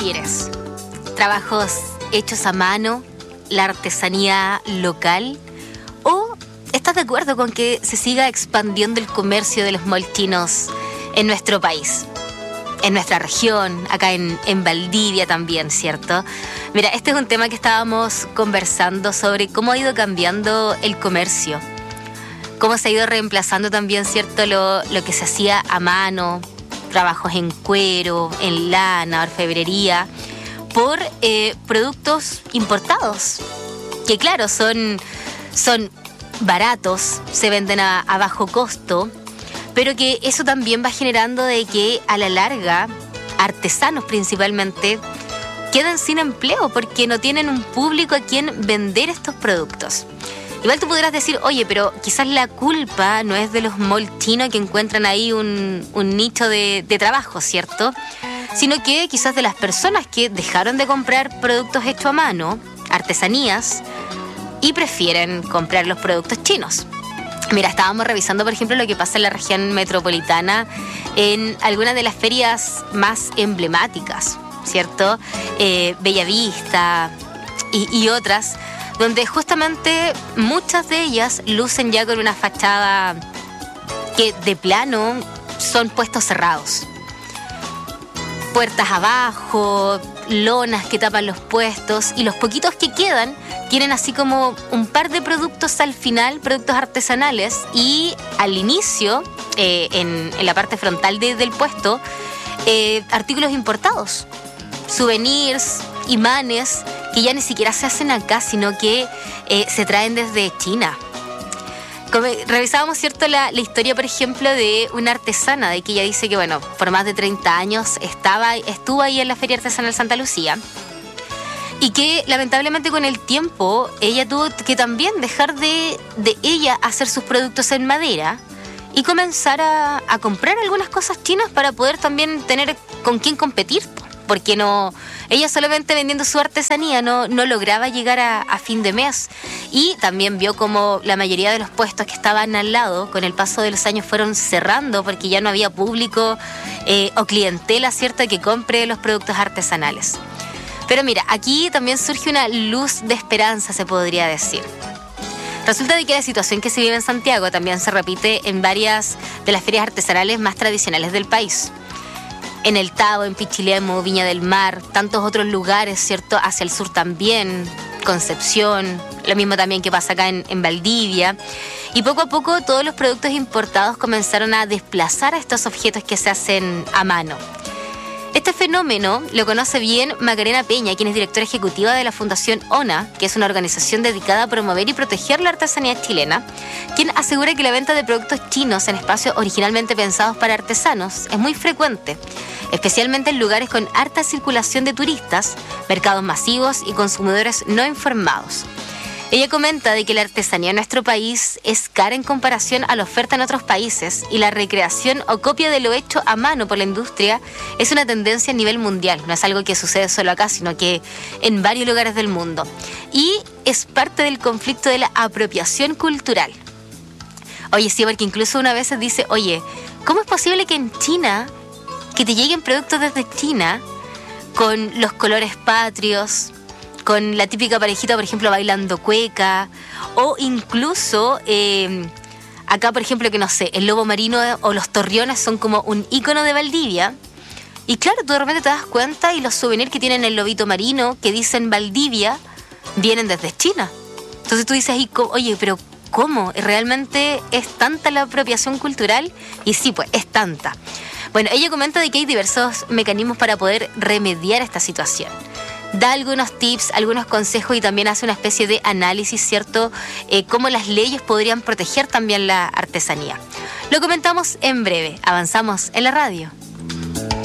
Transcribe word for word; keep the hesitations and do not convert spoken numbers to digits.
prefieres? ¿Trabajos hechos a mano, la artesanía local? ¿O estás de acuerdo con que se siga expandiendo el comercio de los malls chinos en nuestro país? En nuestra región, acá en, en Valdivia también, ¿cierto? Mira, este es un tema que estábamos conversando sobre cómo ha ido cambiando el comercio, cómo se ha ido reemplazando también, ¿cierto?, lo, lo que se hacía a mano, trabajos en cuero, en lana, orfebrería, por eh, productos importados, que claro, son, son baratos, se venden a, a bajo costo, pero que eso también va generando de que a la larga, artesanos principalmente, quedan sin empleo porque no tienen un público a quien vender estos productos. Igual tú podrás decir, oye, pero quizás la culpa no es de los malls chinos que encuentran ahí un, un nicho de, de trabajo, ¿cierto? Sino que quizás de las personas que dejaron de comprar productos hechos a mano, artesanías, y prefieren comprar los productos chinos. Mira, estábamos revisando, por ejemplo, lo que pasa en la región metropolitana en algunas de las ferias más emblemáticas, ¿cierto? Eh, Bellavista y, y otras, donde justamente muchas de ellas lucen ya con una fachada que de plano son puestos cerrados. Puertas abajo, lonas que tapan los puestos, y los poquitos que quedan tienen así como un par de productos al final, productos artesanales, y al inicio, eh, en, en la parte frontal de, del puesto, eh, artículos importados, souvenirs, imanes, que ya ni siquiera se hacen acá, sino que eh, se traen desde China. Como revisábamos, ¿cierto?, la, la historia, por ejemplo, de una artesana, de que ella dice que, bueno, por más de treinta años estaba, estuvo ahí en la Feria Artesanal Santa Lucía, y que lamentablemente con el tiempo ella tuvo que también dejar de, de ella hacer sus productos en madera y comenzar a, a comprar algunas cosas chinas para poder también tener con quién competir, porque no, ella solamente vendiendo su artesanía no, no lograba llegar a, a fin de mes. Y también vio como la mayoría de los puestos que estaban al lado, con el paso de los años, fueron cerrando porque ya no había público eh, o clientela, ¿cierto?, que compre los productos artesanales. Pero mira, aquí también surge una luz de esperanza, se podría decir. Resulta de que la situación que se vive en Santiago también se repite en varias de las ferias artesanales más tradicionales del país. En El Tabo, en Pichilemu, Viña del Mar, tantos otros lugares, ¿cierto?, hacia el sur también, Concepción, lo mismo también que pasa acá en, en Valdivia. Y poco a poco todos los productos importados comenzaron a desplazar a estos objetos que se hacen a mano. Este fenómeno lo conoce bien Macarena Peña, quien es directora ejecutiva de la Fundación ONA, que es una organización dedicada a promover y proteger la artesanía chilena, quien asegura que la venta de productos chinos en espacios originalmente pensados para artesanos es muy frecuente, especialmente en lugares con harta circulación de turistas, mercados masivos y consumidores no informados. Ella comenta de que la artesanía en nuestro país es cara en comparación a la oferta en otros países, y la recreación o copia de lo hecho a mano por la industria es una tendencia a nivel mundial. No es algo que sucede solo acá, sino que en varios lugares del mundo. Y es parte del conflicto de la apropiación cultural. Oye, sí, porque incluso una vez se dice, oye, ¿cómo es posible que en China, que te lleguen productos desde China con los colores patrios, con la típica parejita, por ejemplo, bailando cueca, o incluso eh, acá, por ejemplo, que no sé, el lobo marino o los torreones son como un ícono de Valdivia? Y claro, tú de repente te das cuenta y los souvenirs que tienen el lobito marino, que dicen Valdivia, vienen desde China. Entonces tú dices, oye, pero ¿cómo? ¿Realmente es tanta la apropiación cultural? Y sí, pues, es tanta. Bueno, ella comenta de que hay diversos mecanismos para poder remediar esta situación. Da algunos tips, algunos consejos, y también hace una especie de análisis, ¿cierto?, eh, cómo las leyes podrían proteger también la artesanía. Lo comentamos en breve. Avanzamos en la radio.